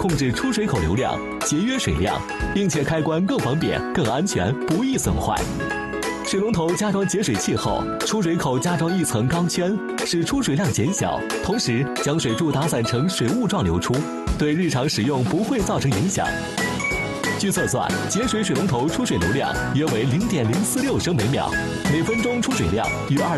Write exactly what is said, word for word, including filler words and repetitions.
控制出水口流量，节约水量，并且开关更方便、更安全，不易损坏。水龙头加装节水器后，出水口加装一层钢圈，使出水量减小，同时将水柱打散成水雾状流出，对日常使用不会造成影响。据测算，节水水龙头出水流量约为零点零四六升每秒，每分钟出水量与二